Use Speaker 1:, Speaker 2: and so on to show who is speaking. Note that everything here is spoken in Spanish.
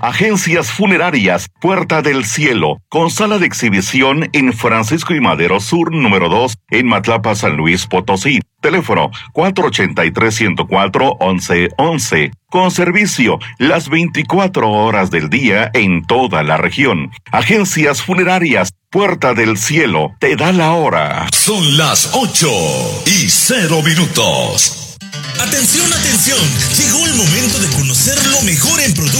Speaker 1: Agencias Funerarias Puerta del Cielo, con sala de exhibición en Francisco y Madero Sur, número 2, en Matlapa, San Luis Potosí. Teléfono 483-104-1111. Con servicio las 24 horas del día en toda la región. Agencias Funerarias Puerta del Cielo te da la hora.
Speaker 2: Son las 8:00. Atención, atención. Llegó el momento de conocer lo mejor en productos